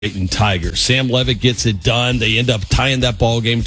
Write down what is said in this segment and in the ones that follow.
Dayton Tigers. Sam Levitt gets it done. They end up tying that ball game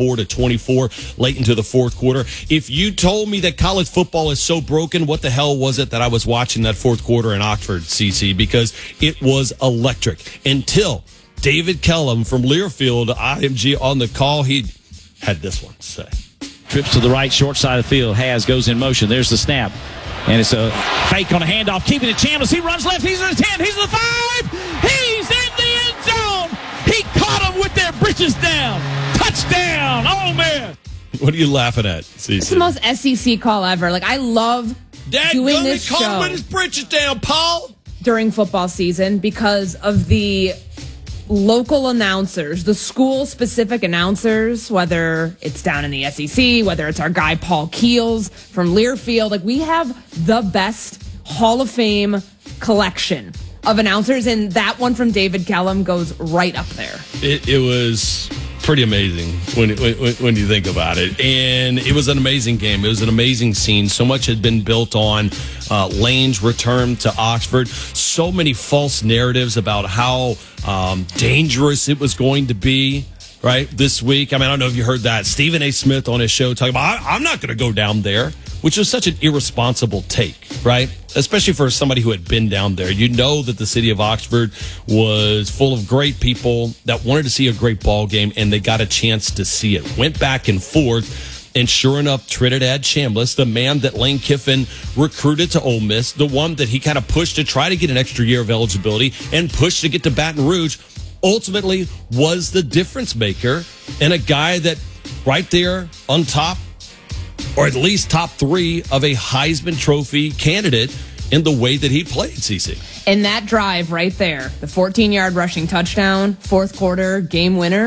24-24 late into the fourth quarter. If you told me that college football is so broken, what the hell was it that I was watching that fourth quarter in Oxford, CC? Because it was electric until David Kellum from Learfield, IMG, on the call. He had this one to say. Trips to the right, short side of the field. Has goes in motion. There's the snap. And it's a fake on a handoff, keeping it Chambliss. He runs left. He's in the 10. He's in the 5. He's in the end zone. He caught him with their britches down. Touchdown. Oh, man. What are you laughing at, CC? It's the most SEC call ever. Like, I love doing this show. Caught him with his britches down, Paul. During football season because of the local announcers, the school-specific announcers, whether it's down in the SEC, whether it's our guy Paul Keels from Learfield. Like, we have the best Hall of Fame collection of announcers, and that one from David Kellum goes right up there. It was pretty amazing when you think about it. And it was an amazing game. It was an amazing scene. So much had been built on Lane's return to Oxford. So many false narratives about how dangerous it was going to be, right, this week. I mean, I don't know if you heard that. Stephen A. Smith on his show talking about, I'm not going to go down there, which was such an irresponsible take, right? Especially for somebody who had been down there. You know that the city of Oxford was full of great people that wanted to see a great ball game, and they got a chance to see it. Went back and forth, and sure enough, Trinidad Chambliss, the man that Lane Kiffin recruited to Ole Miss, the one that he kind of pushed to try to get an extra year of eligibility and pushed to get to Baton Rouge, ultimately was the difference maker, and a guy that right there on top, or at least top three of a Heisman Trophy candidate in the way that he played, CC. In that drive right there, the 14-yard rushing touchdown, fourth quarter, game winner.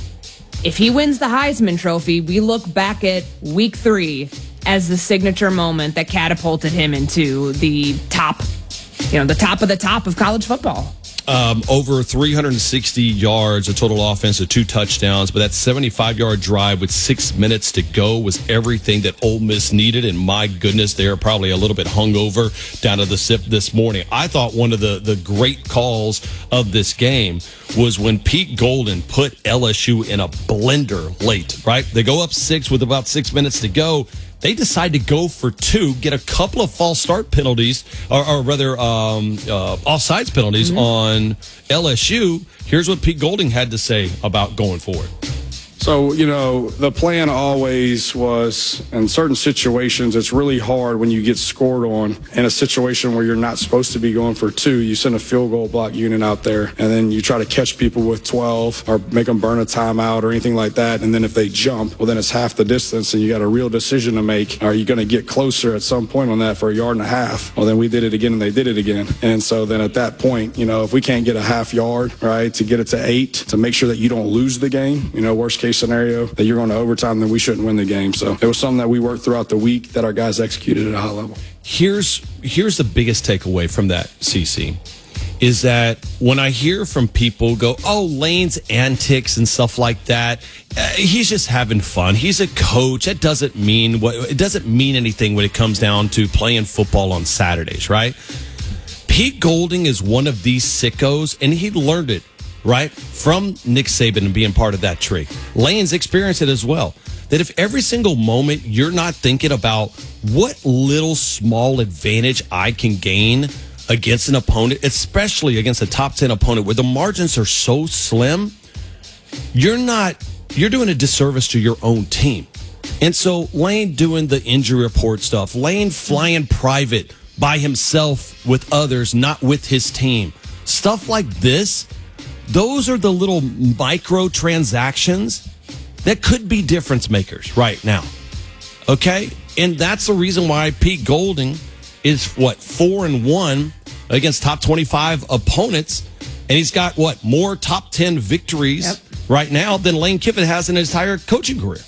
If he wins the Heisman Trophy, we look back at week 3 as the signature moment that catapulted him into the top, the top of the top of college football. Over 360 yards, a total offense of 2 touchdowns, but that 75-yard drive with 6 minutes to go was everything that Ole Miss needed, and my goodness, they're probably a little bit hungover down to the sip this morning. I thought one of the great calls of this game was when Pete Golden put LSU in a blender late, right? They go up 6 with about 6 minutes to go. They decide to go for 2, get a couple of false start penalties, or rather offsides penalties on LSU. Here's what Pete Golding had to say about going forward. So, the plan always was, in certain situations, it's really hard when you get scored on in a situation where you're not supposed to be going for 2. You send a field goal block unit out there, and then you try to catch people with 12 or make them burn a timeout or anything like that. And then if they jump, well, then it's half the distance, and you got a real decision to make. Are you going to get closer at some point on that for 1.5 yards? Well, then we did it again, and they did it again. And so then at that point, if we can't get a half yard, right, to get it to 8, to make sure that you don't lose the game, worst case scenario that you're going to overtime, then we shouldn't win the game. So it was something that we worked throughout the week that our guys executed at a high level. Here's the biggest takeaway from that, CC, is that when I hear from people go, Lane's antics and stuff like that, he's just having fun. He's a coach. It doesn't mean anything when it comes down to playing football on Saturdays, right? Pete Golding is one of these sickos, and he learned it, right, from Nick Saban and being part of that tree. Lane's experienced it as well. That if every single moment you're not thinking about what little small advantage I can gain against an opponent, especially against a top 10 opponent where the margins are so slim, you're doing a disservice to your own team. And so Lane doing the injury report stuff, Lane flying private by himself with others, not with his team. Stuff like this, those are the little micro transactions that could be difference makers right now. Okay? And that's the reason why Pete Golding is 4-1 against top 25 opponents. And he's got more top 10 victories right now than Lane Kiffin has in his entire coaching career.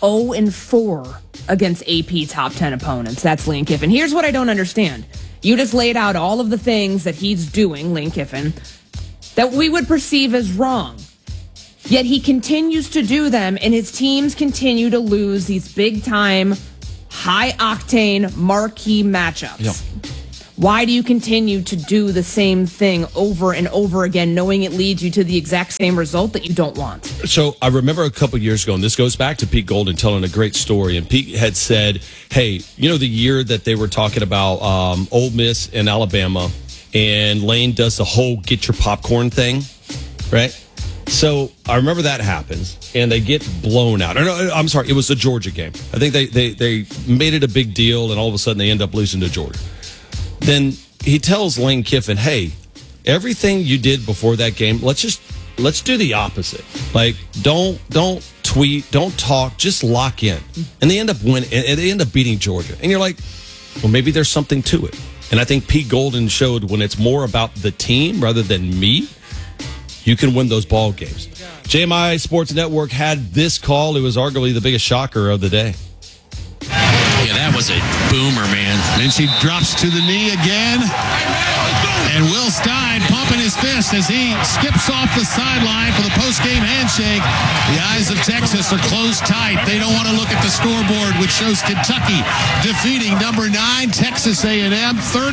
0-4 against AP top 10 opponents. That's Lane Kiffin. Here's what I don't understand. You just laid out all of the things that he's doing, Lane Kiffin, that we would perceive as wrong. Yet he continues to do them, and his teams continue to lose these big-time, high-octane, marquee matchups. Yep. Why do you continue to do the same thing over and over again, knowing it leads you to the exact same result that you don't want? So I remember a couple years ago, and this goes back to Pete Golden telling a great story. And Pete had said, hey, you know, the year that they were talking about Ole Miss and Alabama, and Lane does the whole get your popcorn thing, right? So I remember that happens, and they get blown out. Or no, I'm sorry, it was the Georgia game. I think they made it a big deal, and all of a sudden they end up losing to Georgia. Then he tells Lane Kiffin, hey, everything you did before that game, let's do the opposite. Like, don't tweet, don't talk, just lock in. And they end up winning, and they end up beating Georgia. And you're like, well, maybe there's something to it. And I think Pete Golden showed when it's more about the team rather than me, you can win those ball games. JMI Sports Network had this call. It was arguably the biggest shocker of the day. Yeah, that was a boomer, man. Then she drops to the knee again. And Will Stein pumping his fist as he skips off the sideline for the post-game handshake. The eyes of Texas are closed tight. They don't want to look at the scoreboard, which shows Kentucky defeating number 9 Texas A&M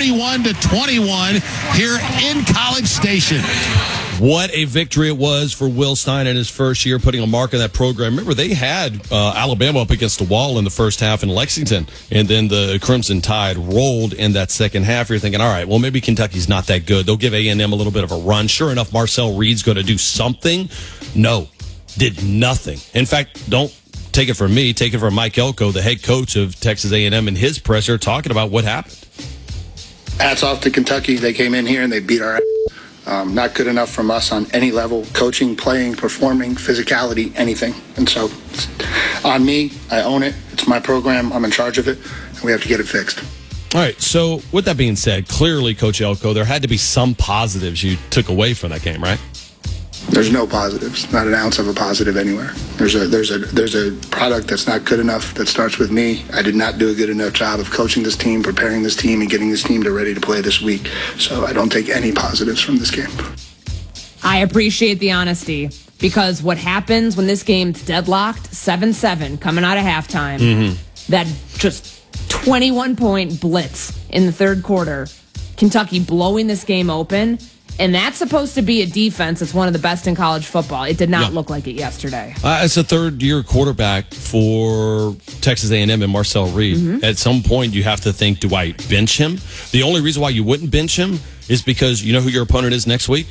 31-21 here in College Station. What a victory it was for Will Stein in his first year, putting a mark on that program. Remember, they had Alabama up against the wall in the first half in Lexington, and then the Crimson Tide rolled in that second half. You're thinking, all right, well, maybe Kentucky's not that good. They'll give A&M a little bit of a run. Sure enough, Marcel Reed's going to do something. No, did nothing. In fact, don't take it from me. Take it from Mike Elko, the head coach of Texas A&M, and his presser talking about what happened. Hats off to Kentucky. They came in here and they beat our ass. Not good enough from us on any level, coaching, playing, performing, physicality, anything. And so it's on me. I own it. It's my program. I'm in charge of it, and we have to get it fixed. All right, so with that being said, clearly, Coach Elko, there had to be some positives you took away from that game, right? There's no positives, not an ounce of a positive anywhere. There's a product that's not good enough that starts with me. I did not do a good enough job of coaching this team, preparing this team, and getting this team ready to play this week. So I don't take any positives from this game. I appreciate the honesty, because what happens when this game's deadlocked, 7-7 coming out of halftime, that just 21-point blitz in the third quarter, Kentucky blowing this game open. And that's supposed to be a defense that's one of the best in college football. It did not look like it yesterday. As a third-year quarterback for Texas A&M and Marcel Reed, at some point you have to think, do I bench him? The only reason why you wouldn't bench him is because you know who your opponent is next week?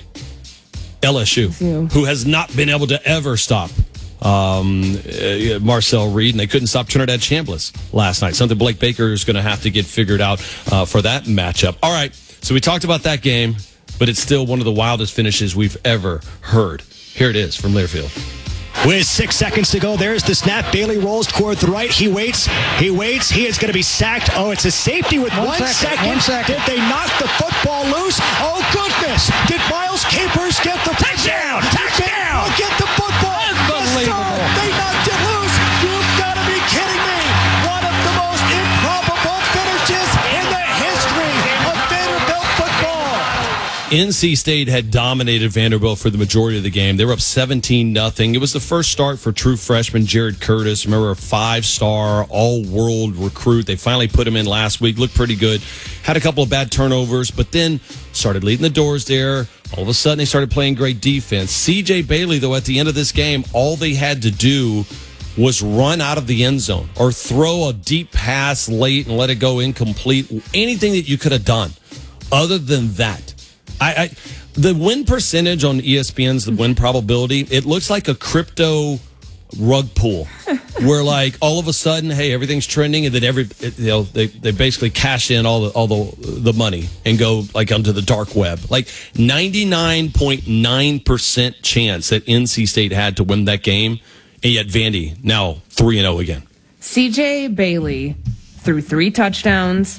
LSU, who has not been able to ever stop Marcel Reed, and they couldn't stop Trinidad Chambliss last night. Something Blake Baker is going to have to get figured out for that matchup. All right, so we talked about that game, but it's still one of the wildest finishes we've ever heard. Here it is from Learfield. With 6 seconds to go, there's the snap. Bailey rolls toward the right. He waits. He is going to be sacked. Oh, it's a safety with 1 second. 1 second. Did they knock the football loose? Oh, goodness. Did Miles Capers get the touchdown? Touchdown! Get the football. Unbelievable. Yes, they knocked it loose. You've got to be kidding me. One of the most improbable finishes in the history of Vanderbilt football. NC State had dominated Vanderbilt for the majority of the game. They were up 17-0. It was the first start for true freshman Jared Curtis. Remember, a 5-star, all-world recruit. They finally put him in last week. Looked pretty good. Had a couple of bad turnovers, but then started leading the doors there. All of a sudden, they started playing great defense. C.J. Bailey, though, at the end of this game, all they had to do was run out of the end zone or throw a deep pass late and let it go incomplete. Anything that you could have done other than that. The win percentage on ESPN's the win probability, it looks like a crypto rug pull where like all of a sudden, hey, everything's trending, and then they basically cash in all the money and go like onto the dark web. Like 99.9% chance that NC State had to win that game, and yet Vandy now 3-0 again. CJ Bailey threw 3 touchdowns,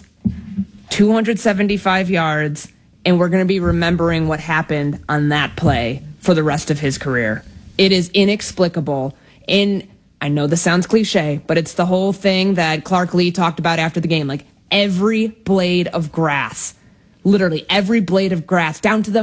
275 yards. And we're going to be remembering what happened on that play for the rest of his career. It is inexplicable. And I know this sounds cliche, but it's the whole thing that Clark Lee talked about after the game. Like every blade of grass, literally every blade of grass, down to the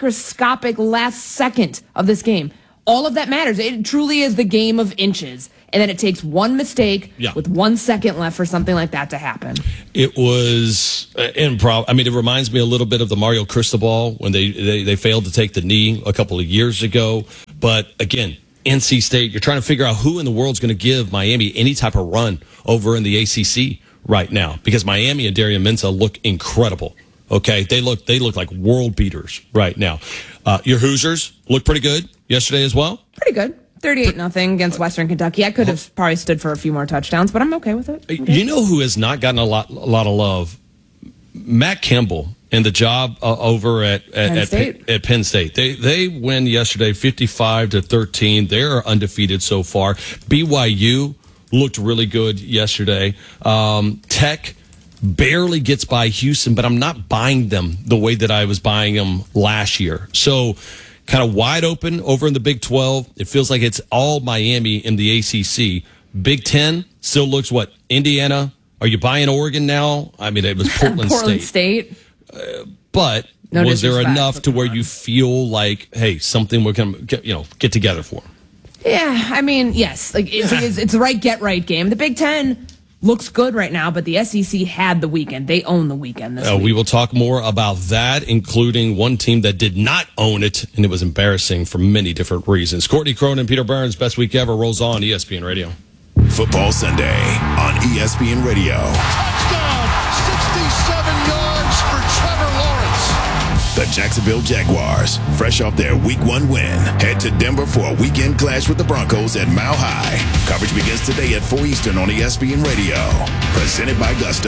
microscopic last second of this game. All of that matters. It truly is the game of inches. and then it takes one mistake Yeah. with 1 second left for something like that to happen. It was improv. I mean, it reminds me a little bit of the Mario Cristobal when they failed to take the knee a couple of years ago. But again, NC State, you're trying to figure out who in the world's going to give Miami any type of run over in the ACC right now, because Miami and Darien Mensah look incredible. Okay, they look like world beaters right now. Your Hoosiers look pretty good yesterday as well. Pretty good. 38-0 against Western Kentucky. I could have probably stood for a few more touchdowns, but I'm okay with it. Okay. You know who has not gotten a lot of love? Matt Campbell and the job over at Penn State. They win yesterday 55-13. They're undefeated so far. BYU looked really good yesterday. Tech barely gets by Houston, but I'm not buying them the way that I was buying them last year. So kind of wide open over in the Big 12. It feels like it's all Miami in the ACC. Big 10 still looks what? Indiana? Are you buying Oregon now? I mean, it was Portland State. But no was there disrespect, enough to where you feel like, hey, something we're going to get together for? Yeah, I mean, yes. Like it's the right get-right game. The Big 10 looks good right now, but the SEC had the weekend. They own the weekend this week. We will talk more about that, including one team that did not own it, and it was embarrassing for many different reasons. Courtney Cronin, Peter Burns, Best Week Ever rolls on ESPN Radio. Football Sunday on ESPN Radio. Touchdown! 67 yards for Trevor Lawrence. The Jacksonville Jaguars, fresh off their Week 1 win, head to Denver for a weekend clash with the Broncos at Mile High. Coverage begins today at 4 Eastern on ESPN Radio. Presented by Gusto.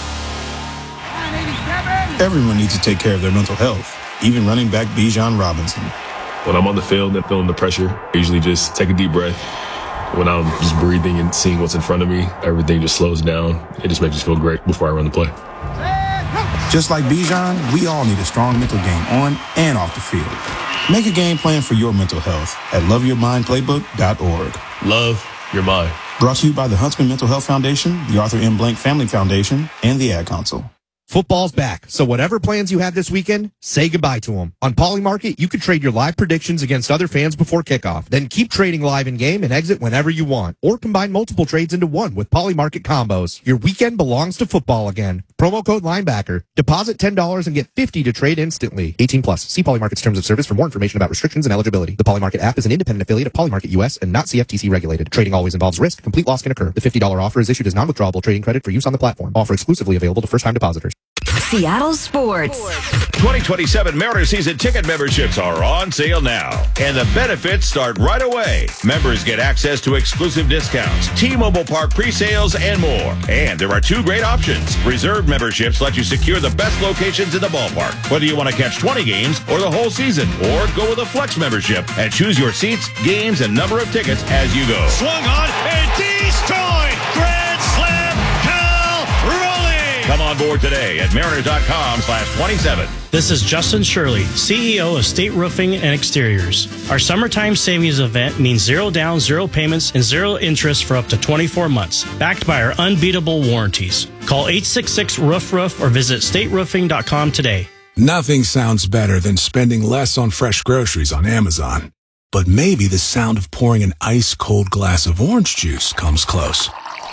Everyone needs to take care of their mental health, even running back Bijan Robinson. When I'm on the field and feeling the pressure, I usually just take a deep breath. When I'm just breathing and seeing what's in front of me, everything just slows down. It just makes me feel great before I run the play. Just like Bijan, we all need a strong mental game on and off the field. Make a game plan for your mental health at loveyourmindplaybook.org. Love your mind. Brought to you by the Huntsman Mental Health Foundation, the Arthur M. Blank Family Foundation, and the Ad Council. Football's back, so whatever plans you have this weekend, say goodbye to them. On Polymarket, you can trade your live predictions against other fans before kickoff. Then keep trading live in-game and exit whenever you want. Or combine multiple trades into one with Polymarket combos. Your weekend belongs to football again. Promo code Linebacker. Deposit $10 and get $50 to trade instantly. 18 plus. See Polymarket's terms of service for more information about restrictions and eligibility. The Polymarket app is an independent affiliate of Polymarket US and not CFTC regulated. Trading always involves risk. Complete loss can occur. The $50 offer is issued as non-withdrawable trading credit for use on the platform. Offer exclusively available to first-time depositors. Seattle Sports. 2027 Mariners season ticket memberships are on sale now, and the benefits start right away. Members get access to exclusive discounts, T-Mobile Park pre-sales, and more. And there are two great options. Reserve memberships let you secure the best locations in the ballpark, whether you want to catch 20 games or the whole season, or go with a flex membership and choose your seats, games, and number of tickets as you go. Swung on and destroyed. Grand slam. Cal Raleigh. Come on board today at Mariners.com/27. This is Justin Shirley, CEO of State Roofing and Exteriors. Our summertime savings event means 0 down, 0 payments, and 0 interest for up to 24 months, backed by our unbeatable warranties. Call 866-ROOF-ROOF or visit stateroofing.com today. Nothing sounds better than spending less on fresh groceries on Amazon. But maybe the sound of pouring an ice-cold glass of orange juice comes close.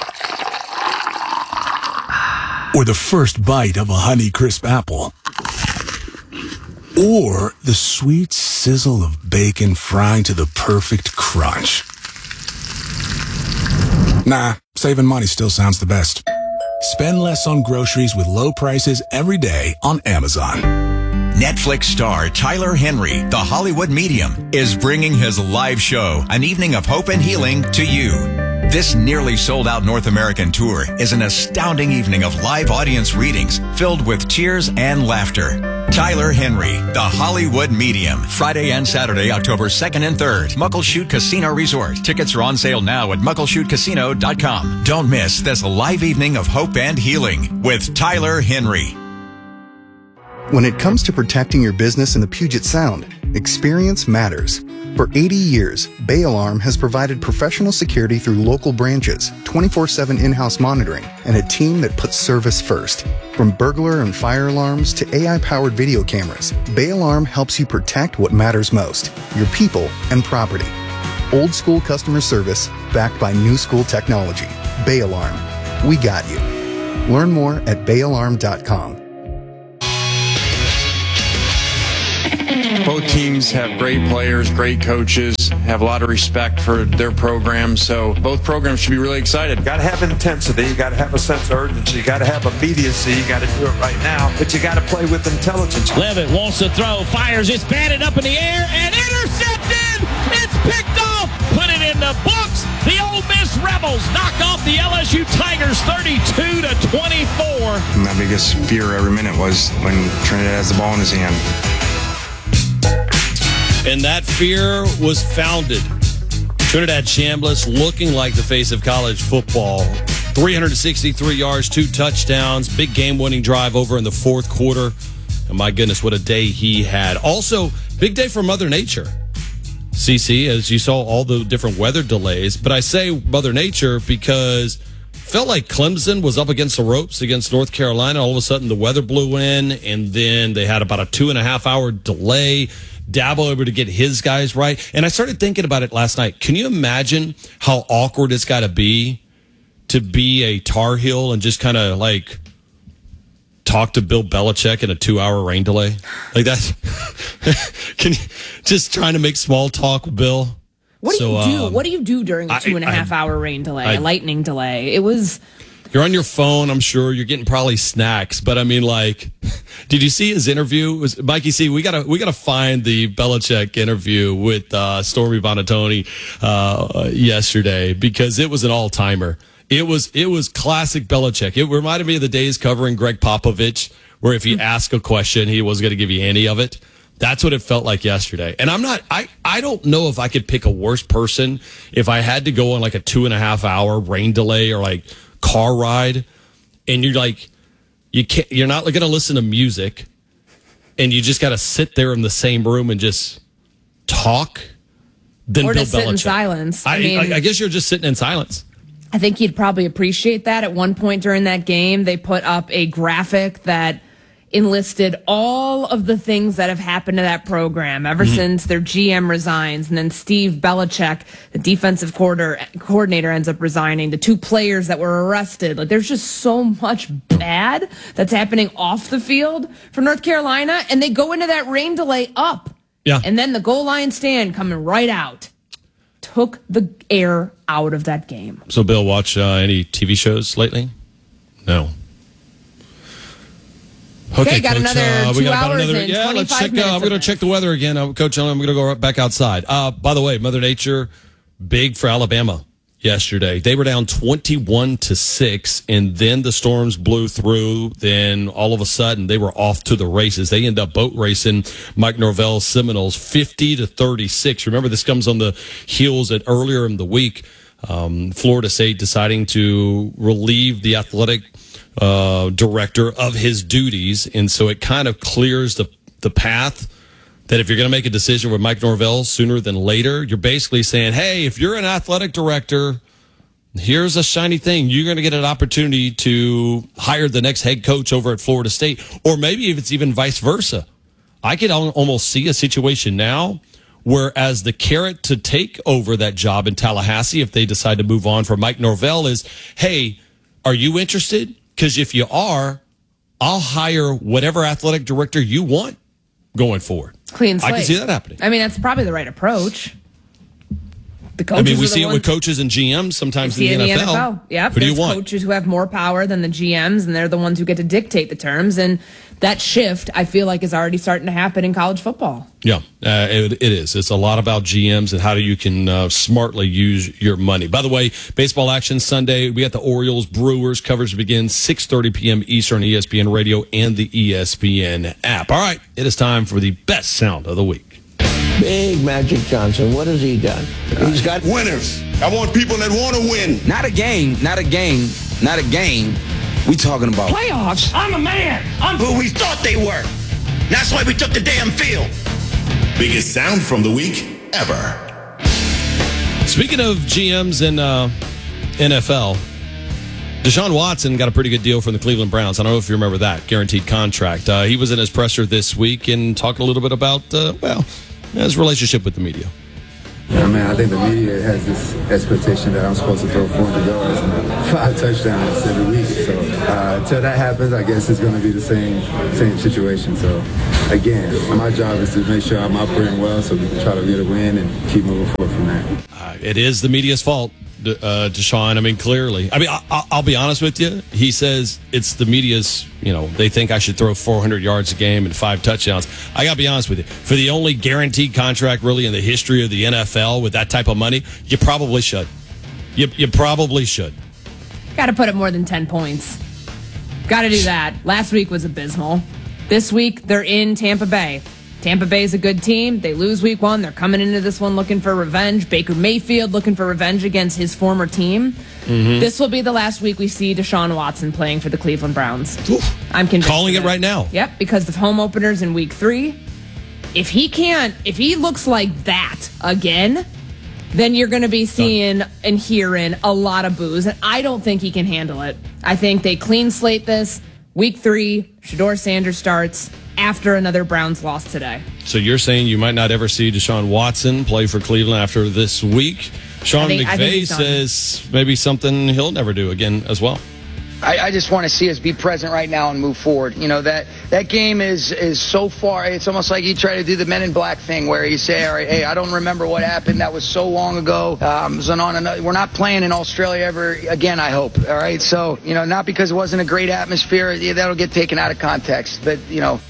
Or the first bite of a Honeycrisp apple. Or the sweet sizzle of bacon frying to the perfect crunch. Nah, saving money still sounds the best. Spend less on groceries with low prices every day on Amazon. Netflix star Tyler Henry, the Hollywood Medium, is bringing his live show, An Evening of Hope and Healing, to you. This nearly sold-out North American tour is an astounding evening of live audience readings filled with tears and laughter. Tyler Henry, the Hollywood Medium, Friday and Saturday, October 2nd and 3rd, Muckleshoot Casino Resort. Tickets are on sale now at muckleshootcasino.com. Don't miss this live evening of hope and healing with Tyler Henry. When it comes to protecting your business in the Puget Sound, experience matters. For 80 years, Bay Alarm has provided professional security through local branches, 24/7 in-house monitoring, and a team that puts service first. From burglar and fire alarms to AI-powered video cameras, Bay Alarm helps you protect what matters most, your people and property. Old school customer service backed by new school technology. Bay Alarm. We got you. Learn more at bayalarm.com. Both teams have great players, great coaches, have a lot of respect for their programs, so both programs should be really excited. Got to have intensity, you got to have a sense of urgency, you got to have immediacy, you got to do it right now, but you got to play with intelligence. Levitt wants to throw, fires, it's batted up in the air, and intercepted! It's picked off! Put it in the books! The Ole Miss Rebels knock off the LSU Tigers 32-24. My biggest fear every minute was when Trinidad has the ball in his hand. And that fear was founded. Trinidad Chambliss looking like the face of college football. 363 yards, 2 touchdowns, big game-winning drive over in the fourth quarter. And my goodness, what a day he had. Also, big day for Mother Nature. CC, as you saw all the different weather delays. But I say Mother Nature because felt like Clemson was up against the ropes against North Carolina. All of a sudden, the weather blew in, and then they had about a 2.5-hour delay. Dabo able to get his guys right. And I started thinking about it last night. Can you imagine how awkward it's got to be a Tar Heel and just kind of like talk to Bill Belichick in a 2-hour rain delay? Like that. Can you just trying to make small talk with Bill? What do you do? What do you do during a 2.5-hour rain delay, a lightning delay? It was... You're on your phone, I'm sure. You're getting probably snacks. But, I mean, like, did you see his interview? Mikey C, we gotta find the Belichick interview with Stormy Buonantony yesterday because it was an all-timer. It was classic Belichick. It reminded me of the days covering Greg Popovich, where if you ask a question, he wasn't going to give you any of it. That's what it felt like yesterday. And I don't know if I could pick a worse person if I had to go on like a 2.5-hour rain delay or like car ride, and you're like, you're not going to listen to music, and you just got to sit there in the same room and just talk. Then or Bill just sit in Belichick. silence. I guess you're just sitting in silence. I think you'd probably appreciate that. At one point during that game, they put up a graphic that enlisted all of the things that have happened to that program ever since their GM resigns, and then Steve Belichick, the defensive coordinator, ends up resigning. The 2 players that were arrested. Like, there's just so much bad that's happening off the field for North Carolina, and they go into that rain delay up. Yeah. And then the goal line stand coming right out. Took the air out of that game. So, Bill, watch any TV shows lately? No. Okay, got Coach, another 2 hours and yeah, 25 let's check. minutes. I'm going to check the weather again. Coach, I'm going to go right back outside. By the way, Mother Nature, big for Alabama yesterday. They were down 21-6, and then the storms blew through. Then all of a sudden, they were off to the races. They end up boat racing Mike Norvell's Seminoles 50-36. Remember, this comes on the heels that earlier in the week, Florida State deciding to relieve the athletic director of his duties, and so it kind of clears the path that if you're going to make a decision with Mike Norvell sooner than later, you're basically saying, hey, if you're an athletic director, here's a shiny thing. You're going to get an opportunity to hire the next head coach over at Florida State, or maybe if it's even vice versa. I could almost see a situation now where as the carrot to take over that job in Tallahassee, if they decide to move on from Mike Norvell, is, hey, are you interested? Because if you are, I'll hire whatever athletic director you want going forward. Clean slate. I can see that happening. I mean, that's probably the right approach. The coaches we see it with coaches and GMs sometimes in the NFL. Yep. Who do you There's want? Coaches who have more power than the GMs, and they're the ones who get to dictate the terms. And that shift, I feel like, is already starting to happen in college football. Yeah, it is. It's a lot about GMs and how you can smartly use your money. By the way, baseball action Sunday. We got the Orioles Brewers coverage begins 6:30 p.m. Eastern, ESPN Radio and the ESPN app. All right, it is time for the best sound of the week. Big Magic Johnson. What has he done? He's got winners. I want people that want to win. Not a game. We talking about playoffs. I'm a man. I'm who we thought they were. That's why we took the damn field. Biggest sound from the week ever. Speaking of GMs and NFL, Deshaun Watson got a pretty good deal from the Cleveland Browns. I don't know if you remember that guaranteed contract. He was in his presser this week and talked a little bit about his relationship with the media. I think the media has this expectation that I'm supposed to throw 400 yards and 5 touchdowns every week. So until that happens, I guess it's going to be the same situation. So again, my job is to make sure I'm operating well so we can try to get a win and keep moving forward from there. It is the media's fault, Deshaun. I mean, clearly. I mean, I'll be honest with you. He says it's the media's, they think I should throw 400 yards a game and 5 touchdowns. I got to be honest with you. For the only guaranteed contract really in the history of the NFL with that type of money, you probably should. You probably should. Got to put up more than 10 points. Got to do that. Last week was abysmal. This week, they're in Tampa Bay. Tampa Bay's a good team. They lose week 1. They're coming into this one looking for revenge. Baker Mayfield looking for revenge against his former team. Mm-hmm. This will be the last week we see Deshaun Watson playing for the Cleveland Browns. I'm convinced. Calling it right now. Yep, because of home openers in week 3. If he looks like that again, then you're going to be seeing and hearing a lot of boos. And I don't think he can handle it. I think they clean slate this. Week 3, Shedeur Sanders starts after another Browns loss today. So you're saying you might not ever see Deshaun Watson play for Cleveland after this week? Sean McVay says maybe something he'll never do again as well. I just want to see us be present right now and move forward. That game is so far. It's almost like you try to do the Men in Black thing where you say, all right, hey, I don't remember what happened. That was so long ago. We're not playing in Australia ever again, I hope. All right. So, not because it wasn't a great atmosphere. That'll get taken out of context. But,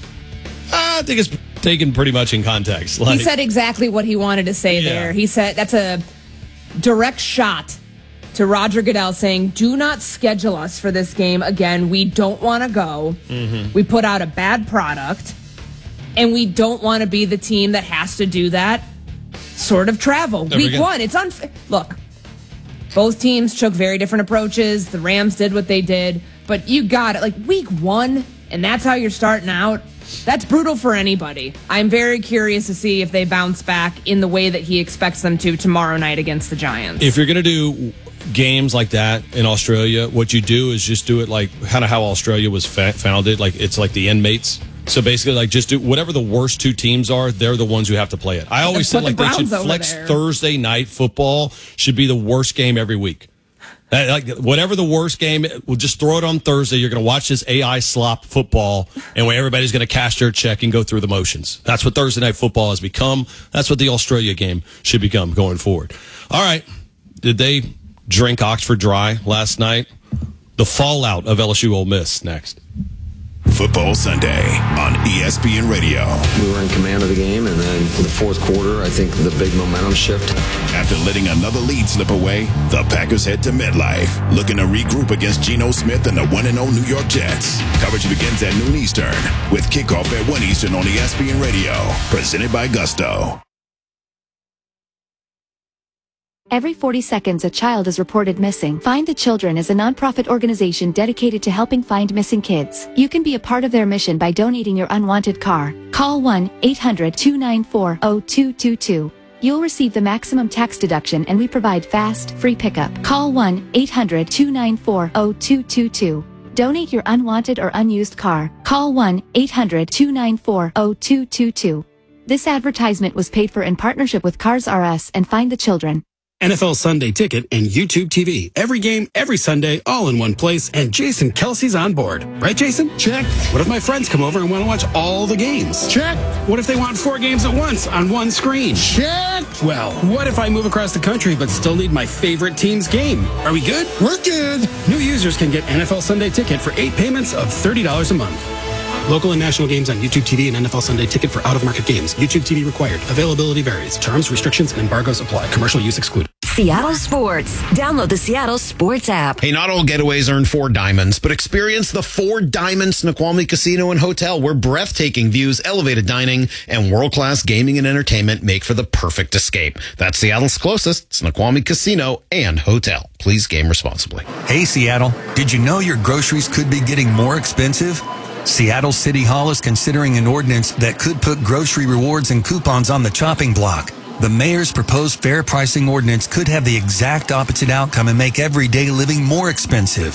I think it's taken pretty much in context. He said exactly what he wanted to say there. He said that's a direct shot to Roger Goodell saying, do not schedule us for this game again. We don't want to go. Mm-hmm. We put out a bad product, and we don't want to be the team that has to do that sort of travel. Week 1, it's unfair. Look, both teams took very different approaches. The Rams did what they did, but you got it. Like week 1, and that's how you're starting out. That's brutal for anybody. I'm very curious to see if they bounce back in the way that he expects them to tomorrow night against the Giants. If you're going to do games like that in Australia, what you do is just do it like kind of how Australia was founded. Like it's like the inmates. So basically, like just do whatever the worst 2 teams are. They're the ones who have to play it. I always said like they should flex Thursday night football should be the worst game every week. Like whatever the worst game, we'll just throw it on Thursday. You're going to watch this AI slop football, and where everybody's going to cash their check and go through the motions. That's what Thursday night football has become. That's what the Australia game should become going forward. All right, did they drink Oxford dry last night? The fallout of LSU Ole Miss next. Football Sunday on ESPN Radio. We were in command of the game, and then in the fourth quarter, I think the big momentum shift. After letting another lead slip away, the Packers head to MetLife, looking to regroup against Geno Smith and the 1-0 New York Jets. Coverage begins at noon Eastern, with kickoff at 1 Eastern on ESPN Radio, presented by Gusto. Every 40 seconds, a child is reported missing. Find the Children is a nonprofit organization dedicated to helping find missing kids. You can be a part of their mission by donating your unwanted car. Call 1-800-294-0222. You'll receive the maximum tax deduction, and we provide fast, free pickup. Call 1-800-294-0222. Donate your unwanted or unused car. Call 1-800-294-0222. This advertisement was paid for in partnership with Cars R Us and Find the Children. NFL Sunday Ticket and YouTube TV. Every game, every Sunday, all in one place, and Jason Kelsey's on board. Right, Jason? Check. What if my friends come over and want to watch all the games? Check. What if they want 4 games at once on one screen? Check. Well, what if I move across the country but still need my favorite team's game? Are we good? We're good. New users can get NFL Sunday Ticket for 8 payments of $30 a month. Local and national games on YouTube TV and NFL Sunday Ticket for out-of-market games. YouTube TV required. Availability varies. Terms, restrictions, and embargoes apply. Commercial use excluded. Seattle Sports. Download the Seattle Sports app. Hey, not all getaways earn 4 diamonds, but experience the 4 Diamonds Snoqualmie Casino and Hotel, where breathtaking views, elevated dining, and world-class gaming and entertainment make for the perfect escape. That's Seattle's closest Snoqualmie Casino and Hotel. Please game responsibly. Hey, Seattle. Did you know your groceries could be getting more expensive? Seattle City Hall is considering an ordinance that could put grocery rewards and coupons on the chopping block. The mayor's proposed fair pricing ordinance could have the exact opposite outcome and make everyday living more expensive.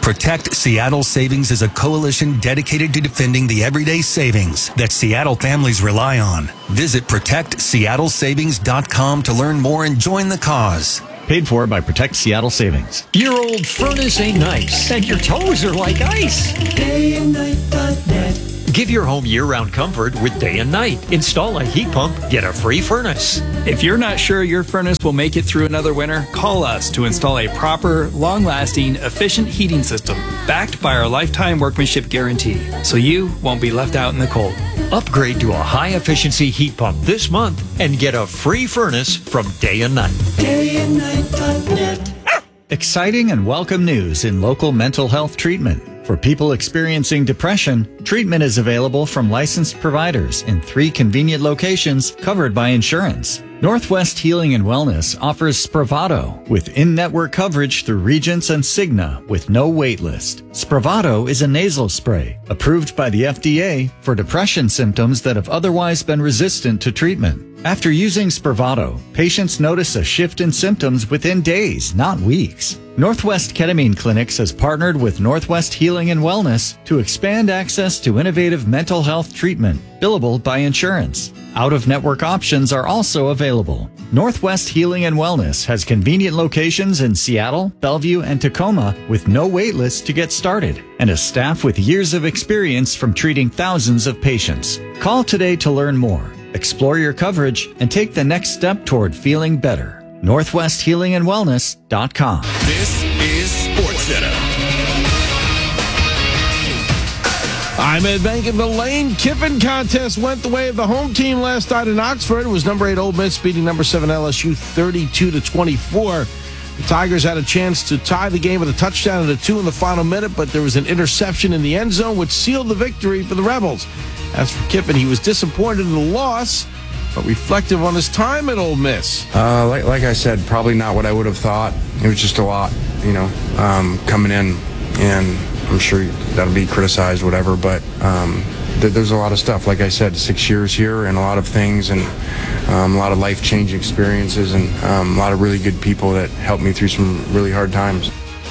Protect Seattle Savings is a coalition dedicated to defending the everyday savings that Seattle families rely on. Visit ProtectSeattleSavings.com to learn more and join the cause. Paid for by Protect Seattle Savings. Your old furnace ain't nice, and your toes are like ice. DayandNight.net. Give your home year-round comfort with Day and Night. Install a heat pump, get a free furnace. If you're not sure your furnace will make it through another winter, call us to install a proper, long-lasting, efficient heating system backed by our lifetime workmanship guarantee, so you won't be left out in the cold. Upgrade to a high-efficiency heat pump this month and get a free furnace from Day and Night. DayandNight.net. Exciting and welcome news in local mental health treatment. For people experiencing depression, treatment is available from licensed providers in 3 convenient locations covered by insurance. Northwest Healing and Wellness offers Spravato with in-network coverage through Regents and Cigna with no wait list. Spravato is a nasal spray approved by the FDA for depression symptoms that have otherwise been resistant to treatment. After using Spravato, patients notice a shift in symptoms within days, not weeks. Northwest Ketamine Clinics has partnered with Northwest Healing and Wellness to expand access to innovative mental health treatment, billable by insurance. Out-of-network options are also available. Northwest Healing and Wellness has convenient locations in Seattle, Bellevue, and Tacoma with no wait list to get started, and a staff with years of experience from treating thousands of patients. Call today to learn more, explore your coverage, and take the next step toward feeling better. NorthwestHealingandWellness.com. This is SportsCenter. I'm Ed Bank, and the Lane Kiffin contest went the way of the home team last night in Oxford. It was number 8 Ole Miss beating number 7 LSU 32-24. The Tigers had a chance to tie the game with a touchdown and a 2 in the final minute, but there was an interception in the end zone which sealed the victory for the Rebels. As for Kiffin, he was disappointed in the loss, but reflective on his time at Ole Miss. Like I said, probably not what I would have thought. It was just a lot, coming in, and I'm sure that'll be criticized, whatever, but there's a lot of stuff. Like I said, 6 years here and a lot of things, and a lot of life-changing experiences, and a lot of really good people that helped me through some really hard times.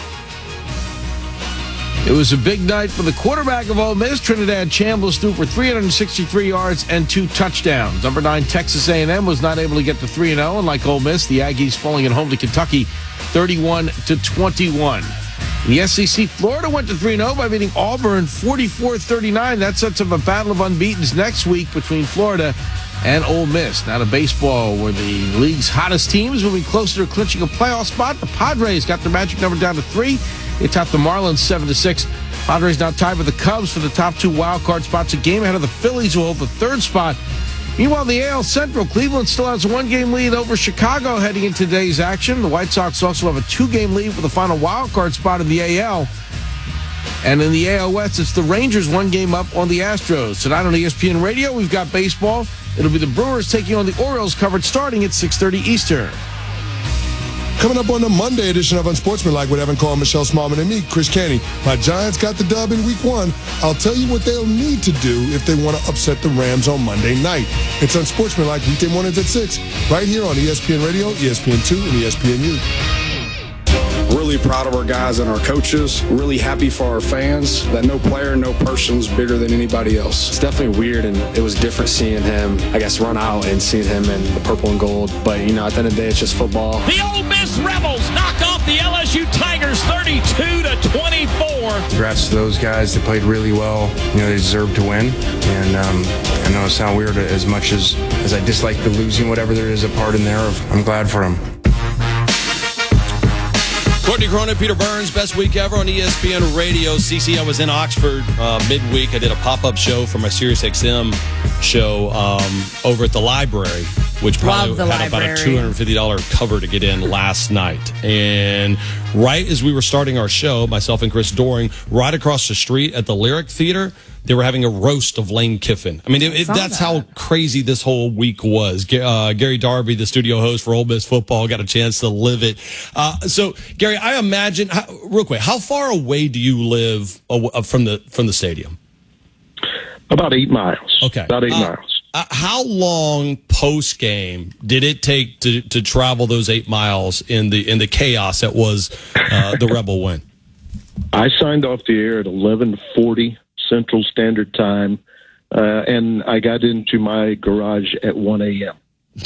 It was a big night for the quarterback of Ole Miss. Trinidad Chambliss threw for 363 yards and 2 touchdowns. Number 9 Texas A&M was not able to get to 3-0, and like Ole Miss, the Aggies falling at home to Kentucky 31-21. The SEC, Florida went to 3-0 by beating Auburn 44-39. That sets up a battle of unbeatens next week between Florida and Ole Miss. Now to baseball, where the league's hottest teams moving closer to clinching a playoff spot. The Padres got their magic number down to 3. They topped the Marlins 7-6. Padres now tied with the Cubs for the top 2 wild card spots, a game ahead of the Phillies, who hold the 3rd spot. Meanwhile, the AL Central, Cleveland still has a 1-game lead over Chicago heading into today's action. The White Sox also have a 2-game lead for the final wild card spot in the AL. And in the AL West, it's the Rangers 1 game up on the Astros. Tonight on ESPN Radio, we've got baseball. It'll be the Brewers taking on the Orioles, covered starting at 6:30 Eastern. Coming up on the Monday edition of Unsportsmanlike with Evan Cole, Michelle Smallman, and me, Chris Canty. My Giants got the dub in Week 1. I'll tell you what they'll need to do if they want to upset the Rams on Monday night. It's Unsportsmanlike, weekday mornings at 6, right here on ESPN Radio, ESPN2, and ESPNU. Really proud of our guys and our coaches. Really happy for our fans that no player, no person's bigger than anybody else. It's definitely weird, and it was different seeing him, run out and seeing him in the purple and gold. But, at the end of the day, it's just football. The Ole Miss Rebels knock off the LSU Tigers 32-24. Congrats to those guys. They played really well. They deserve to win. And I know it sounds weird, as much as I dislike the losing, whatever there is a part in there, I'm glad for them. Courtney Cronin, Peter Burns, best week ever on ESPN Radio. CC, I was in Oxford midweek. I did a pop-up show for my SiriusXM show over at the library, which probably had about a $250 cover to get in last night. And right as we were starting our show, myself and Chris Doring, right across the street at the Lyric Theater, they were having a roast of Lane Kiffin. I mean, that's how crazy this whole week was. Gary Darby, the studio host for Ole Miss football, got a chance to live it. So, Gary, I imagine, real quick, how far away do you live from the stadium? About 8 miles. Okay. About 8 miles. How long post game did it take to travel those 8 miles in the chaos that was the Rebel win? I signed off the air at 11:40 Central Standard Time, and I got into my garage at 1 a.m.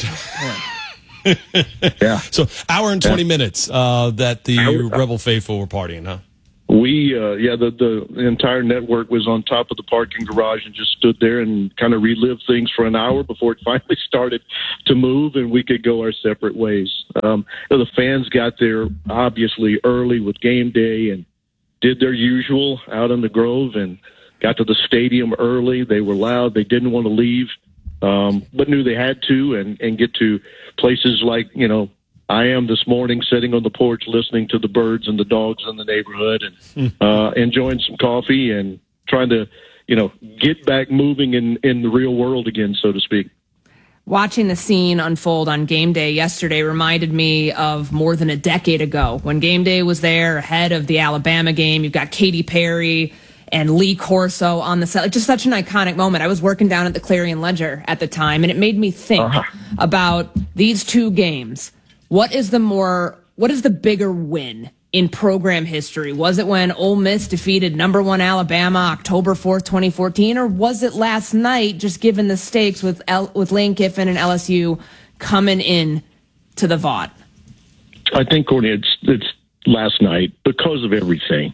Yeah. So hour and 20 minutes that the Rebel Faithful were partying, huh? We, the entire network was on top of the parking garage and just stood there and kind of relived things for an hour before it finally started to move and we could go our separate ways. The fans got there obviously early with game day and did their usual out in the Grove and got to the stadium early. They were loud. They didn't want to leave, but knew they had to and get to places like, I am this morning sitting on the porch listening to the birds and the dogs in the neighborhood and enjoying some coffee and trying to, get back moving in the real world again, so to speak. Watching the scene unfold on game day yesterday reminded me of more than a decade ago when game day was there ahead of the Alabama game. You've got Katy Perry and Lee Corso on the set. Like, just such an iconic moment. I was working down at the Clarion Ledger at the time, and it made me think about these two games. What is the bigger win in program history? Was it when Ole Miss defeated number 1 Alabama October 4th, 2014, or was it last night, just given the stakes with Lane Kiffin and LSU coming in to the Vaught? I think, Courtney, it's last night because of everything.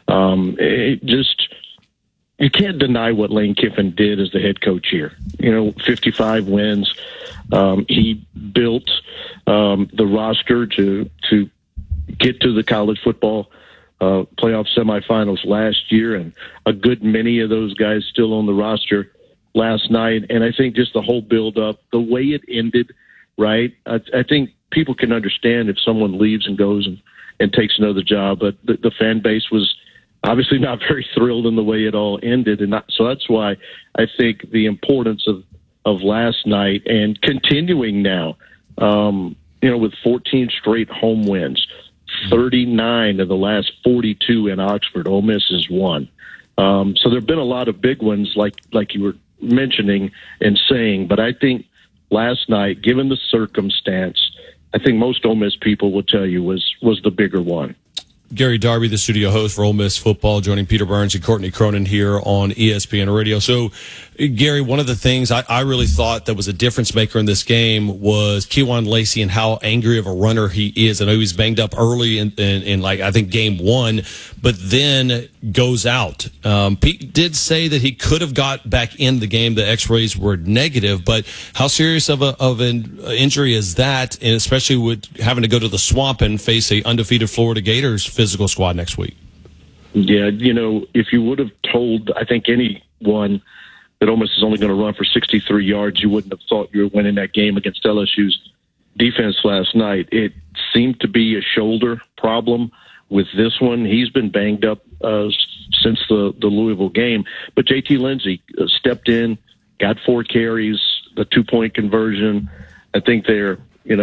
You can't deny what Lane Kiffin did as the head coach here. 55 wins. He built the roster to get to the college football playoff semifinals last year, and a good many of those guys still on the roster last night. And I think just the whole build-up, the way it ended, right? I think people can understand if someone leaves and goes and takes another job, but the fan base was obviously not very thrilled in the way it all ended. And so that's why I think the importance of last night and continuing now, with 14 straight home wins, 39 of the last 42 in Oxford. Ole Miss has won. So there have been a lot of big ones like you were mentioning and saying, but I think last night, given the circumstance, I think most Ole Miss people will tell you was the bigger one. Gary Darby, the studio host for Ole Miss football, joining Peter Burns and Courtney Cronin here on ESPN Radio. So, Gary, one of the things I really thought that was a difference maker in this game was Kewan Lacey and how angry of a runner he is. I know he was banged up early in like, I think, game 1, but then goes out. Pete did say that he could have got back in the game. The x-rays were negative, but how serious of an injury is that, and especially with having to go to the Swamp and face a undefeated Florida Gators physical squad next week? Yeah, if you would have told, I think, anyone that Ole Miss is only going to run for 63 yards, you wouldn't have thought you were winning that game against LSU's defense last night. It seemed to be a shoulder problem with this one. He's been banged up since the Louisville game. But J.T. Lindsey stepped in, got 4 carries, the 2-point conversion. I think they're,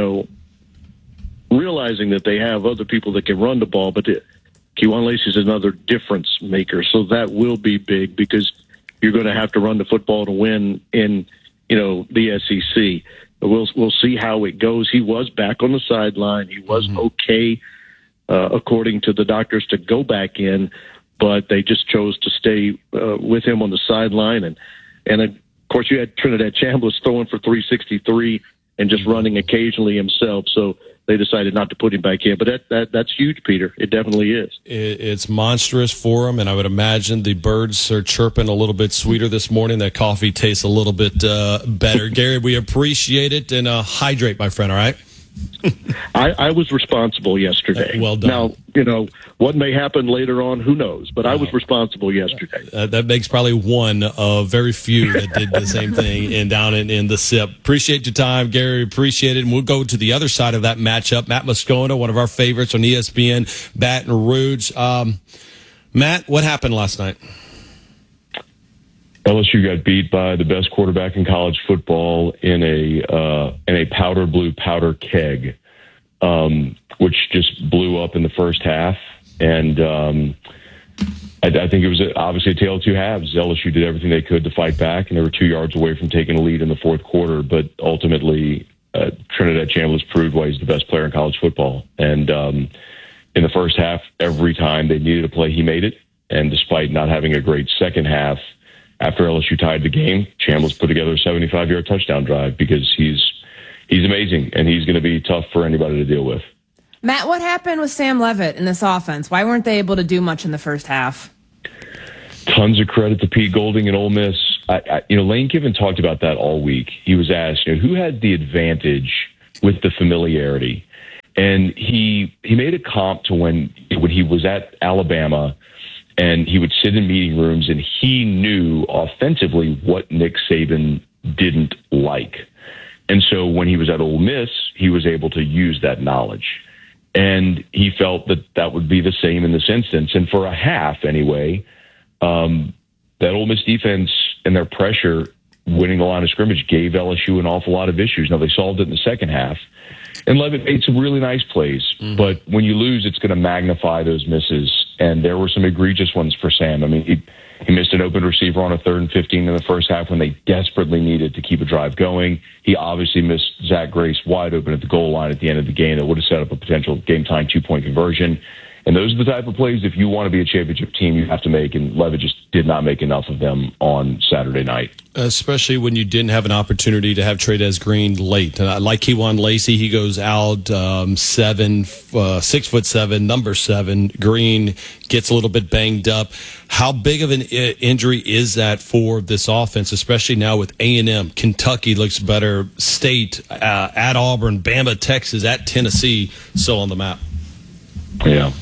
realizing that they have other people that can run the ball, but Kewan Lacey is another difference maker. So that will be big because you're going to have to run the football to win in, the SEC. We'll see how it goes. He was back on the sideline. He was okay, according to the doctors, to go back in, but they just chose to stay with him on the sideline. And of course, you had Trinidad Chambliss throwing for 363 and just running occasionally himself. So they decided not to put him back in. But that's huge, Peter. It definitely is. It's monstrous for him, and I would imagine the birds are chirping a little bit sweeter this morning. That coffee tastes a little bit better. Gary, we appreciate it, and hydrate, my friend, all right? I was responsible yesterday. Well done. Now, what may happen later on, who knows? But I was responsible yesterday. That makes probably one of very few that did the same thing down in the SIP. Appreciate your time, Gary. Appreciate it. And we'll go to the other side of that matchup. Matt Moscona, one of our favorites on ESPN, Baton Rouge. Matt, what happened last night? LSU got beat by the best quarterback in college football in a powder blue powder keg, which just blew up in the first half. And I think it was obviously a tale of two halves. LSU did everything they could to fight back, and they were 2 yards away from taking a lead in the fourth quarter. But ultimately, Trinidad Chambliss proved why he's the best player in college football. And in the first half, every time they needed a play, he made it. And despite not having a great second half, after LSU tied the game, Chambliss put together a 75-yard touchdown drive because he's amazing, and he's going to be tough for anybody to deal with. Matt, what happened with Sam Leavitt in this offense? Why weren't they able to do much in the first half? Tons of credit to Pete Golding and Ole Miss. Lane Kiffin talked about that all week. He was asked, who had the advantage with the familiarity? And he made a comp to when he was at Alabama and he would sit in meeting rooms and he knew offensively what Nick Saban didn't like. And so when he was at Ole Miss, he was able to use that knowledge. And he felt that would be the same in this instance. And for a half anyway, that Ole Miss defense and their pressure winning the line of scrimmage gave LSU an awful lot of issues. Now, they solved it in the second half. And Leavitt made some really nice plays. But when you lose, it's going to magnify those misses. And there were some egregious ones for Sam. I mean, he missed an open receiver on a 3rd and 15 in the first half when they desperately needed to keep a drive going. He obviously missed Zach Grace wide open at the goal line at the end of the game that would have set up a potential game-time 2-point conversion. And those are the type of plays, if you want to be a championship team, you have to make, and Leavitt just did not make enough of them on Saturday night. Especially when you didn't have an opportunity to have Trey'Dez Green late. And I like Kewan Lacey. He goes out 6'7", number 7. Green gets a little bit banged up. How big of an injury is that for this offense, especially now with A&M? Kentucky looks better. State, at Auburn, Bama, Texas, at Tennessee, still on the map. Yeah.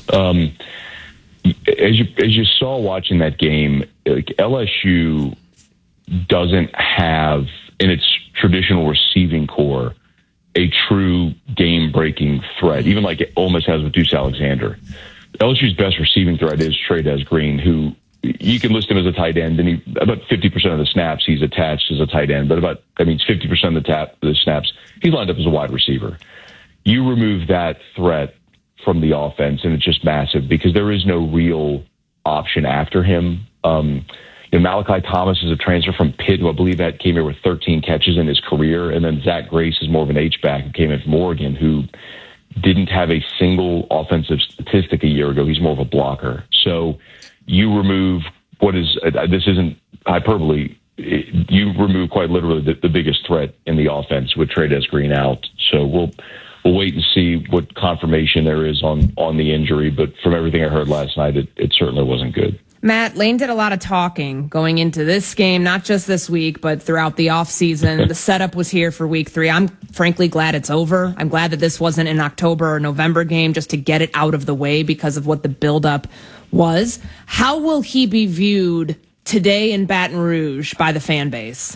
As you saw watching that game, LSU doesn't have in its traditional receiving core a true game-breaking threat, even like Ole Miss has with Deuce Alexander. LSU's best receiving threat is Trey'Dez Green, who you can list him as a tight end, and about 50% of the snaps he's attached as a tight end, but 50% of the snaps he's lined up as a wide receiver. You remove that threat from the offense, and it's just massive because there is no real option after him. Malachi Thomas is a transfer from Pitt, who I believe came here with 13 catches in his career, and then Zach Grace is more of an H-back who came in from Oregon, who didn't have a single offensive statistic a year ago. He's more of a blocker. So you remove this isn't hyperbole, you remove quite literally the biggest threat in the offense with Trey'Dez Green out. So we'll wait and see what confirmation there is on the injury. But from everything I heard last night, it certainly wasn't good. Matt, Lane did a lot of talking going into this game, not just this week, but throughout the offseason. The setup was here for week 3. I'm frankly glad it's over. I'm glad that this wasn't an October or November game just to get it out of the way because of what the buildup was. How will he be viewed today in Baton Rouge by the fan base?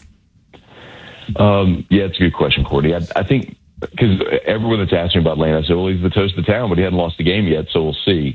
Yeah, it's a good question, Courtney. I think because everyone that's asking about Lane, I said, well, he's the toast of the town, but he hadn't lost the game yet, so we'll see.